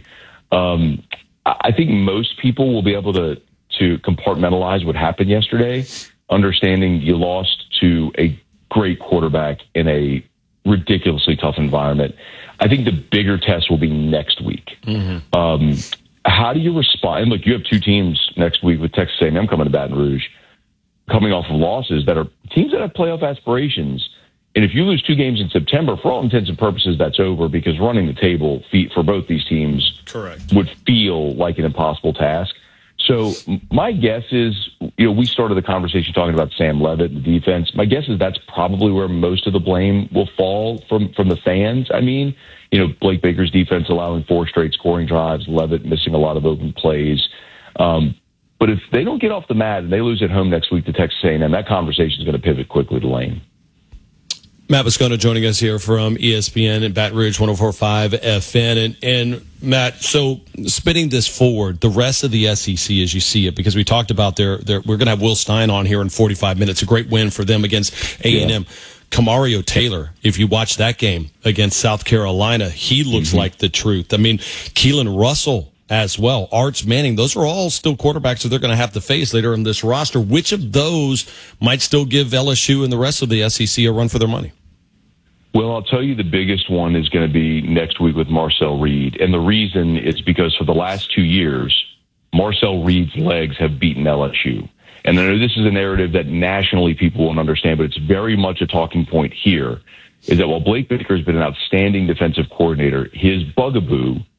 I think most people will be able to compartmentalize what happened yesterday, understanding you lost to a great quarterback in a ridiculously tough environment. I think the bigger test will be next week. Mm-hmm. How do you respond? And look, you have 2 teams next week with Texas A&M coming to Baton Rouge, coming off of losses that are teams that have playoff aspirations. And if you lose 2 games in September, for all intents and purposes, that's over because running the table for both these teams would feel like an impossible task. So my guess is, we started the conversation talking about Sam Leavitt and the defense. My guess is that's probably where most of the blame will fall from the fans. I mean, Blake Baker's defense allowing 4 straight scoring drives, Leavitt missing a lot of open plays. But if they don't get off the mat and they lose at home next week to Texas A&M, that conversation is going to pivot quickly to Lane. Matt Moscona joining us here from ESPN and Baton Rouge 104.5 FN. And Matt, so spinning this forward, the rest of the SEC as you see it, because we talked about we're going to have Will Stein on here in 45 minutes, a great win for them against A&M. Yeah. Kamario Taylor, if you watch that game against South Carolina, he looks like the truth. I mean, Keelan Russell as well, Arch Manning, those are all still quarterbacks that they're going to have to face later in this roster. Which of those might still give LSU and the rest of the SEC a run for their money? Well, I'll tell you the biggest one is going to be next week with Marcel Reed. And the reason is because for the last 2 years, Marcel Reed's legs have beaten LSU. And I know this is a narrative that nationally people won't understand, but it's very much a talking point here, is that while Blake Baker has been an outstanding defensive coordinator, his bugaboo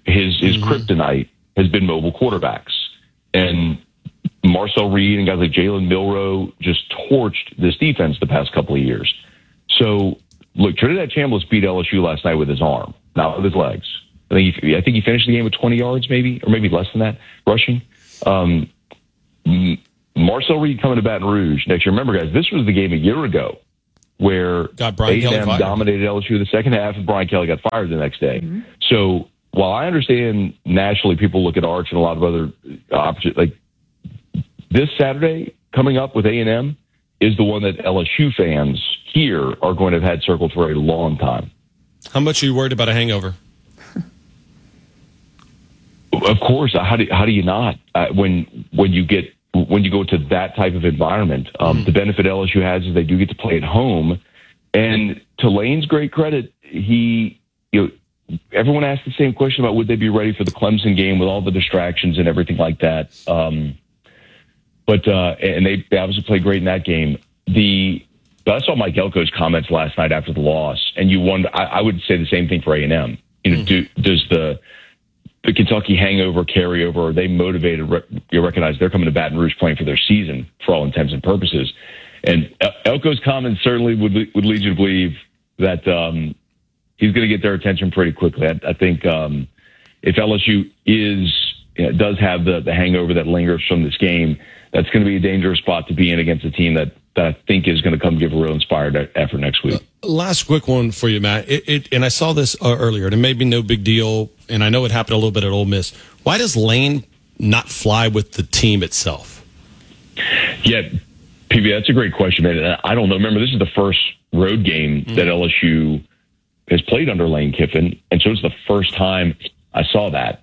his kryptonite has been mobile quarterbacks. And Marcel Reed and guys like Jalen Milroe just torched this defense the past couple of years. So, look, Trinidad Chambliss beat LSU last night with his arm, not with his legs. I think he finished the game with 20 yards, maybe, or maybe less than that, rushing. Marcel Reed coming to Baton Rouge next year. Remember, guys, this was the game a year ago where A&M dominated LSU in the second half, and Brian Kelly got fired the next day. Mm-hmm. So while I understand nationally people look at Arch and a lot of other options, like this Saturday coming up with A&M is the one that LSU fans here are going to have had circled for a long time. How much are you worried about a hangover? Of course. How do you not? When you go to that type of environment, the benefit LSU has is they do get to play at home. And to Lane's great credit, everyone asked the same question about would they be ready for the Clemson game with all the distractions and everything like that. But they obviously played great in that game. I saw Mike Elko's comments last night after the loss, and you wonder. I would say the same thing for A&M. Does the Kentucky hangover carry over? Are they motivated? You recognize they're coming to Baton Rouge playing for their season for all intents and purposes. And Elko's comments certainly would lead you to believe that he's going to get their attention pretty quickly. I think if LSU does have the hangover that lingers from this game, that's going to be a dangerous spot to be in against a team that I think is going to come give a real inspired effort next week. Last quick one for you, Matt. And I saw this earlier, and it may be no big deal, and I know it happened a little bit at Ole Miss. Why does Lane not fly with the team itself? Yeah, PB, that's a great question, man. I don't know. Remember, this is the first road game that LSU has played under Lane Kiffin, and so it's the first time I saw that.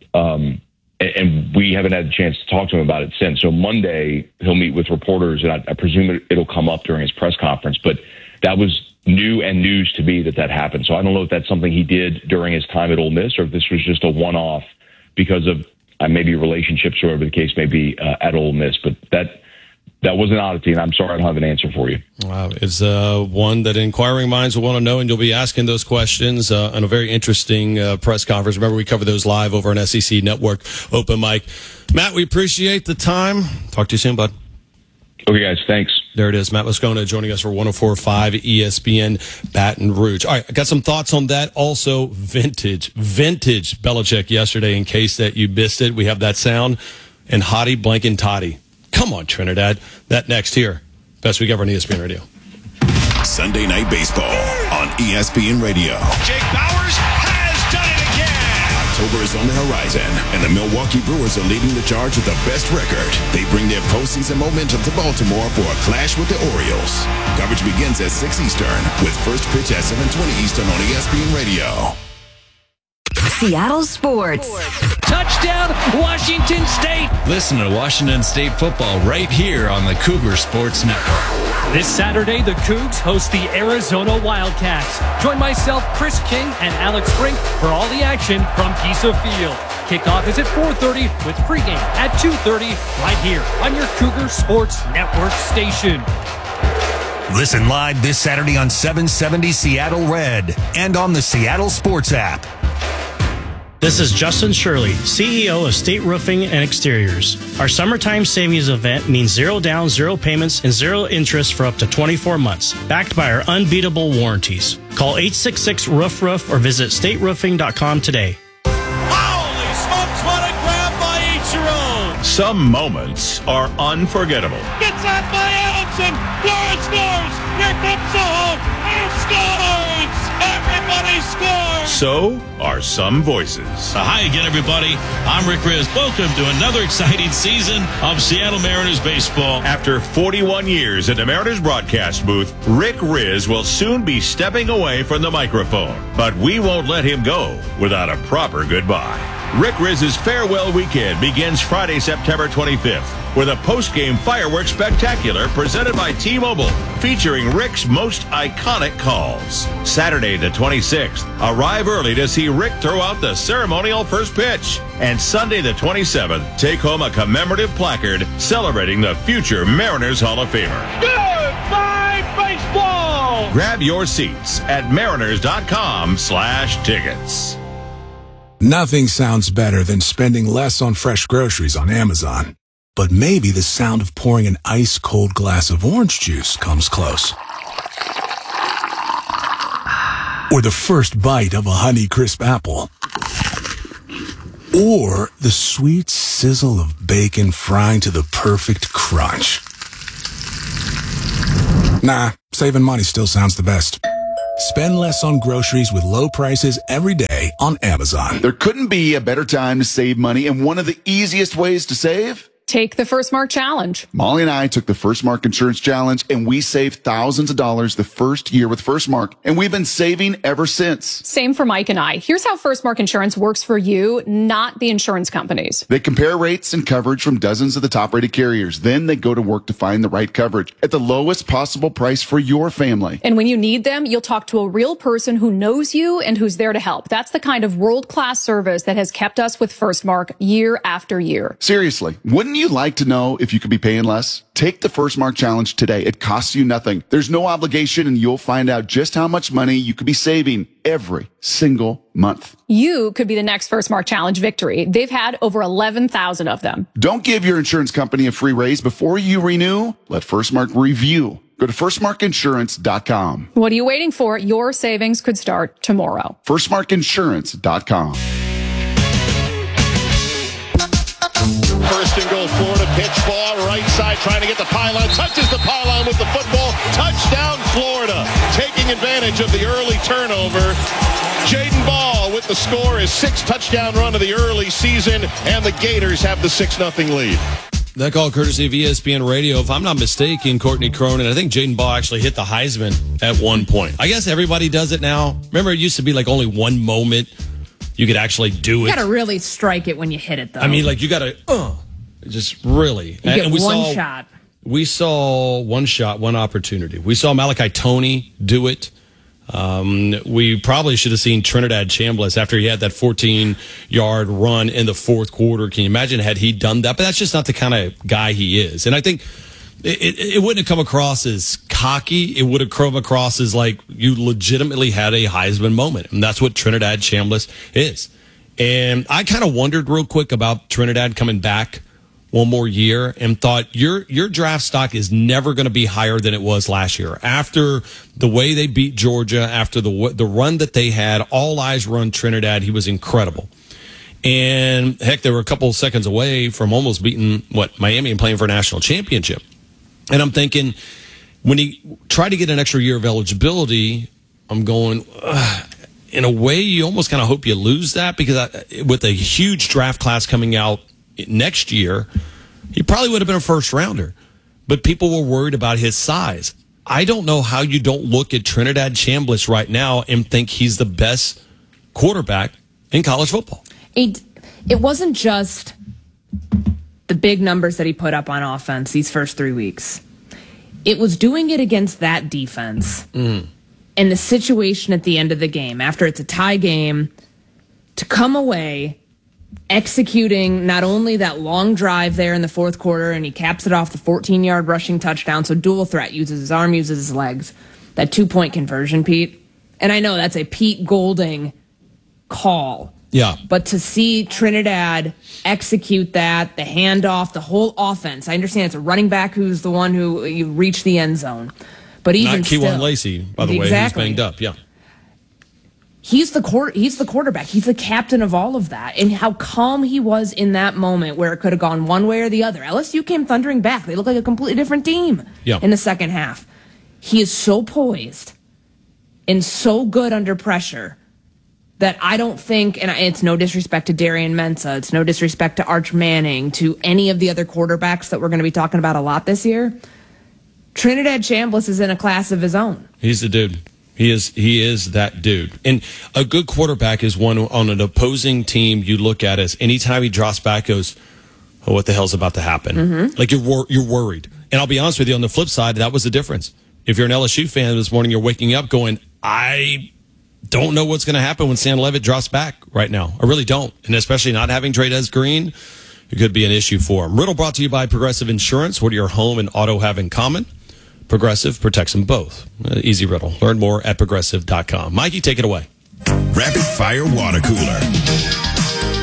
And we haven't had a chance to talk to him about it since. So Monday, he'll meet with reporters, and I presume it'll come up during his press conference. But that was new and news to me that happened. So I don't know if that's something he did during his time at Ole Miss or if this was just a one-off because of maybe relationships or whatever the case may be at Ole Miss. But that was an oddity, and I'm sorry I don't have an answer for you. Wow. It's one that inquiring minds will want to know, and you'll be asking those questions on a very interesting press conference. Remember, we cover those live over on SEC Network Open Mic. Matt, we appreciate the time. Talk to you soon, bud. Okay, guys. Thanks. There it is. Matt Moscona joining us for 104.5 ESPN Baton Rouge. All right, I got some thoughts on that. Also, vintage Belichick yesterday, in case that you missed it. We have that sound. And Hottie Blankin' Toddy. Come on, Trinidad. That next here. Best week ever on ESPN Radio. Sunday Night Baseball on ESPN Radio. Jake Bauers has done it again. October is on the horizon, and the Milwaukee Brewers are leading the charge with the best record. They bring their postseason momentum to Baltimore for a clash with the Orioles. Coverage begins at 6 Eastern with first pitch at 7:20 Eastern on ESPN Radio. Seattle Sports. Touchdown, Washington State. Listen to Washington State football right here on the Cougar Sports Network. This Saturday, the Cougs host the Arizona Wildcats. Join myself, Chris King, and Alex Brink for all the action from Kisa Field. Kickoff is at 4:30 with pregame at 2:30 right here on your Cougar Sports Network station. Listen live this Saturday on 770 Seattle Red and on the Seattle Sports app. This is Justin Shirley, CEO of State Roofing and Exteriors. Our summertime savings event means 0 down, 0 payments, and 0 interest for up to 24 months, backed by our unbeatable warranties. Call 866-ROOF-ROOF or visit stateroofing.com today. Holy smokes, what a grab by Ichiro! Some moments are unforgettable. Gets out by Allenson! Flores scores! Here comes Soho! And scores! Everybody scores! So are some voices. Hi again, everybody. I'm Rick Riz. Welcome to another exciting season of Seattle Mariners baseball. After 41 years in the Mariners broadcast booth, Rick Riz will soon be stepping away from the microphone. But we won't let him go without a proper goodbye. Rick Riz's farewell weekend begins Friday, September 25th with a post-game fireworks spectacular presented by T-Mobile, featuring Rick's most iconic calls. Saturday the 26th, arrive early to see Rick throw out the ceremonial first pitch. And Sunday the 27th, take home a commemorative placard celebrating the future Mariners Hall of Famer. Goodbye, baseball! Grab your seats at mariners.com/tickets. Nothing sounds better than spending less on fresh groceries on Amazon. But maybe the sound of pouring an ice-cold glass of orange juice comes close. Or the first bite of a Honeycrisp apple. Or the sweet sizzle of bacon frying to the perfect crunch. Nah, saving money still sounds the best. Spend less on groceries with low prices every day on Amazon. There couldn't be a better time to save money, and one of the easiest ways to save? Take the First Mark Challenge. Molly and I took the First Mark Insurance Challenge, and we saved thousands of dollars the first year with First Mark, and we've been saving ever since. Same for Mike and I. Here's how First Mark Insurance works for you, not the insurance companies. They compare rates and coverage from dozens of the top-rated carriers. Then they go to work to find the right coverage at the lowest possible price for your family. And when you need them, you'll talk to a real person who knows you and who's there to help. That's the kind of world-class service that has kept us with First Mark year after year. Seriously, wouldn't you like to know if you could be paying less? Take the First Mark Challenge today. It costs you nothing. There's no obligation, and you'll find out just how much money you could be saving every single month. You could be the next First Mark Challenge victory. They've had over 11,000 of them. Don't give your insurance company a free raise before you renew. Let First Mark review. Go to firstmarkinsurance.com. What are you waiting for? Your savings could start tomorrow. firstmarkinsurance.com. First and goal, Florida, pitch ball, right side, trying to get the pylon, touches the pylon with the football, touchdown Florida, taking advantage of the early turnover. Jaden Ball with the score, his 6th touchdown run of the early season, and the Gators have the 6-0 lead. That call courtesy of ESPN Radio. If I'm not mistaken, Courtney Cronin, I think Jaden Ball actually hit the Heisman at one point. I guess everybody does it now. Remember, it used to be like only one moment you could actually do it. You got to really strike it when you hit it, though. I mean, like, you got to, just really. You get one shot. We saw one shot, one opportunity. We saw Malachi Toney do it. We probably should have seen Trinidad Chambliss after he had that 14-yard run in the fourth quarter. Can you imagine had he done that? But that's just not the kind of guy he is. And I think it wouldn't have come across as cocky. It would have come across as like you legitimately had a Heisman moment. And that's what Trinidad Chambliss is. And I kind of wondered real quick about Trinidad coming back one more year and thought your draft stock is never going to be higher than it was last year. After the way they beat Georgia, after the run that they had, all eyes were on Trinidad. He was incredible. And heck, they were a couple of seconds away from almost beating Miami and playing for a national championship. And I'm thinking, when he tried to get an extra year of eligibility, I'm going, in a way, you almost kind of hope you lose that, because with a huge draft class coming out next year, he probably would have been a first rounder. But people were worried about his size. I don't know how you don't look at Trinidad Chambliss right now and think he's the best quarterback in college football. It wasn't just the big numbers that he put up on offense these first 3 weeks. It was doing it against that defense. And the situation at the end of the game, after it's a tie game, to come away executing not only that long drive there in the fourth quarter, and he caps it off the 14-yard rushing touchdown, so dual threat, uses his arm, uses his legs, that 2-point conversion, Pete. And I know that's a Pete Golding call. Yeah. But to see Trinidad execute that, the handoff, the whole offense, I understand it's a running back who's the one who you reach the end zone. But even not Kewan Lacey, by the way, who's banged up. Yeah. He's the quarterback. He's the captain of all of that. And how calm he was in that moment where it could have gone one way or the other. LSU came thundering back. They look like a completely different team in the second half. He is so poised and so good under pressure that I don't think, and it's no disrespect to Darian Mensah, it's no disrespect to Arch Manning, to any of the other quarterbacks that we're going to be talking about a lot this year, Trinidad Chambliss is in a class of his own. He's the dude. He is that dude. And a good quarterback is one on an opposing team you look at as anytime he drops back, goes, oh, what the hell's about to happen? Like you're worried. And I'll be honest with you, on the flip side, that was the difference. If you're an LSU fan this morning, you're waking up going, I don't know what's going to happen when Sam Levitt drops back right now. I really don't. And especially not having Trey'Dez Green, it could be an issue for him. Riddle brought to you by Progressive Insurance. What do your home and auto have in common? Progressive protects them both. Easy riddle. Learn more at progressive.com. Mikey, take it away. Rapid Fire Water Cooler.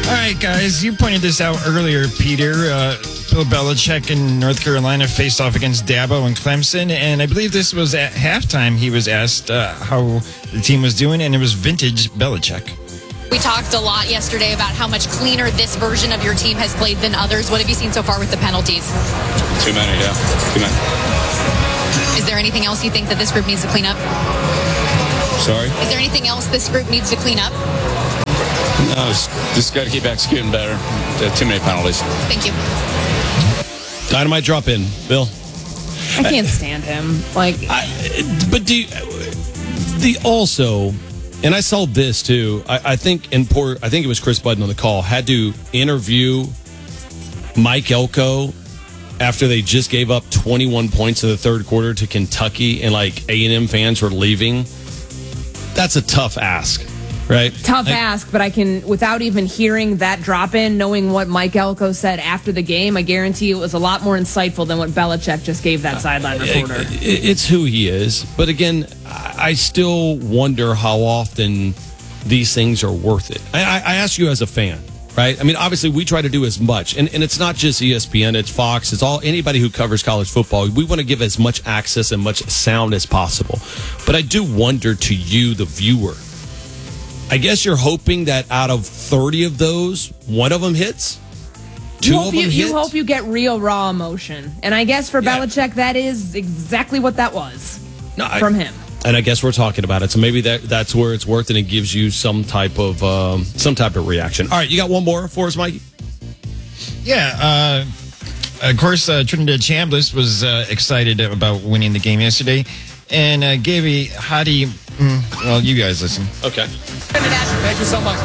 All right, guys, you pointed this out earlier, Peter. Bill Belichick in North Carolina faced off against Dabo and Clemson, and I believe this was at halftime. He was asked how the team was doing, and it was vintage Belichick. We talked a lot yesterday about how much cleaner this version of your team has played than others. What have you seen so far with the penalties? Too many, yeah. Too many. Is there anything else you think that this group needs to clean up? Sorry? Is there anything else this group needs to clean up? No, just got to keep executing better. Too many penalties. Thank you. Dynamite drop in, Bill. I can't stand him. But also, and I saw this too. I think it was Chris Budden on the call had to interview Mike Elko after they just gave up 21 points in the third quarter to Kentucky, and A&M fans were leaving. That's a tough ask. Right. Tough ask, but I can, without even hearing that drop in, knowing what Mike Elko said after the game, I guarantee it was a lot more insightful than what Belichick just gave that sideline reporter. It's who he is. But again, I still wonder how often these things are worth it. I ask you as a fan, right? I mean, obviously we try to do as much, and it's not just ESPN, it's Fox, it's anybody who covers college football. We want to give as much access and much sound as possible. But I do wonder, to you, the viewer, I guess you're hoping that out of 30 of those, one of them hits? Two of them hit? You hope you get real, raw emotion. And I guess for Belichick, that is exactly what that was from him. And I guess we're talking about it. So maybe that's where it's worth, and it gives you some type of reaction. All right, you got one more for us, Mikey? Yeah. Of course, Trinidad Chambliss was excited about winning the game yesterday. And Gaby, how do you... well, you guys listen. Okay. Thank you so much.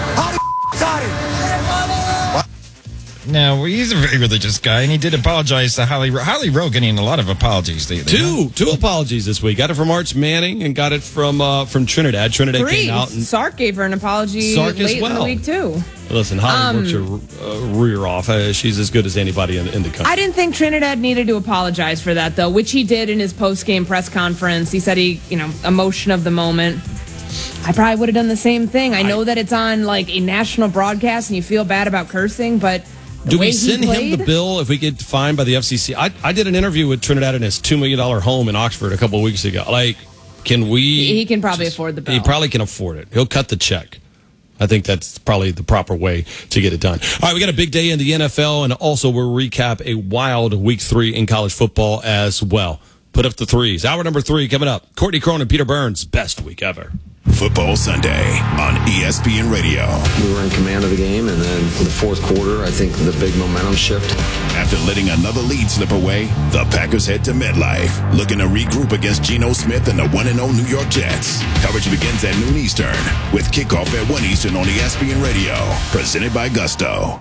No, he's a very religious guy, and he did apologize to Holly Rowe, getting a lot of apologies. Two apologies this week. Got it from Arch Manning and got it from Trinidad. Trinidad came out. And Sark gave her an apology Sark late as well. in the week, too. Listen, Holly works her rear off. She's as good as anybody in the country. I didn't think Trinidad needed to apologize for that, though, which he did in his post-game press conference. He said emotion of the moment. I probably would have done the same thing. I know that it's on a national broadcast and you feel bad about cursing, but do we send him the bill if we get fined by the FCC? I did an interview with Trinidad in his $2 million home in Oxford a couple of weeks ago. Can we... He can probably afford the bill. He probably can afford it. He'll cut the check. I think that's probably the proper way to get it done. All right, we got a big day in the NFL, and also we'll recap a wild Week 3 in college football as well. Put up the threes. Hour number 3 coming up. Courtney Crone and Peter Burns, best week ever. Football Sunday on ESPN Radio. We were in command of the game, and then in the fourth quarter, I think the big momentum shift. After letting another lead slip away, the Packers head to MetLife, looking to regroup against Geno Smith and the 1-0 New York Jets. Coverage begins at noon Eastern, with kickoff at 1 Eastern on ESPN Radio. Presented by Gusto.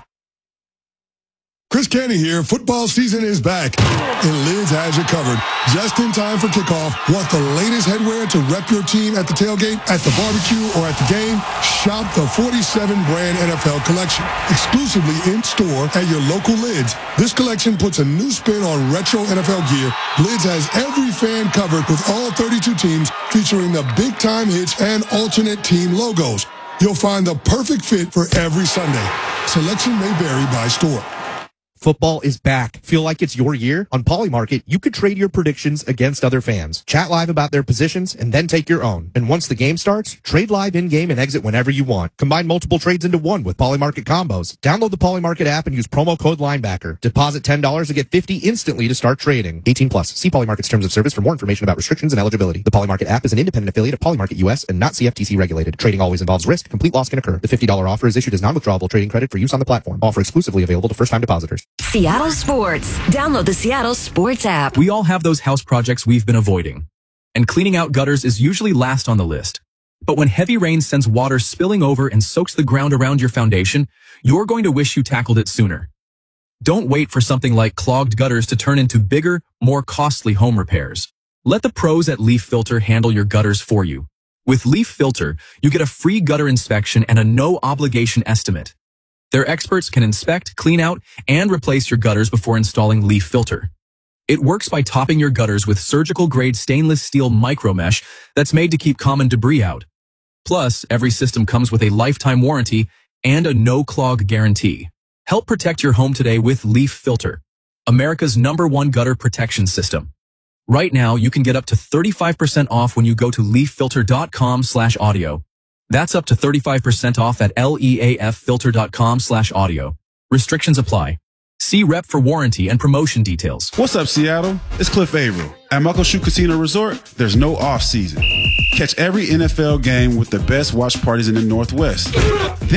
Chris Canty here. Football season is back, and Lids has you covered. Just in time for kickoff. Want the latest headwear to rep your team at the tailgate, at the barbecue, or at the game? Shop the 47-brand NFL collection, exclusively in-store at your local Lids. This collection puts a new spin on retro NFL gear. Lids has every fan covered with all 32 teams, featuring the big-time hits and alternate team logos. You'll find the perfect fit for every Sunday. Selection may vary by store. Football is back. Feel like it's your year? On Polymarket, you could trade your predictions against other fans. Chat live about their positions and then take your own. And once the game starts, trade live in-game and exit whenever you want. Combine multiple trades into one with Polymarket combos. Download the Polymarket app and use promo code Linebacker. Deposit $10 to get $50 instantly to start trading. 18 plus. See Polymarket's terms of service for more information about restrictions and eligibility. The Polymarket app is an independent affiliate of Polymarket US and not CFTC regulated. Trading always involves risk. Complete loss can occur. The $50 offer is issued as non-withdrawable trading credit for use on the platform. Offer exclusively available to first-time depositors. Seattle Sports. Download the Seattle Sports app. We all have those house projects we've been avoiding. And cleaning out gutters is usually last on the list. But when heavy rain sends water spilling over and soaks the ground around your foundation, you're going to wish you tackled it sooner. Don't wait for something like clogged gutters to turn into bigger, more costly home repairs. Let the pros at Leaf Filter handle your gutters for you. With Leaf Filter, you get a free gutter inspection and a no-obligation estimate. Their experts can inspect, clean out, and replace your gutters before installing Leaf Filter. It works by topping your gutters with surgical-grade stainless steel micromesh that's made to keep common debris out. Plus, every system comes with a lifetime warranty and a no-clog guarantee. Help protect your home today with Leaf Filter, America's #1 gutter protection system. Right now, you can get up to 35% off when you go to leaffilter.com/audio. That's up to 35% off at leaffilter.com/audio. Restrictions apply. See rep for warranty and promotion details. What's up, Seattle? It's Cliff Averill. At Muckleshoot Casino Resort, there's no off-season. Catch every NFL game with the best watch parties in the Northwest.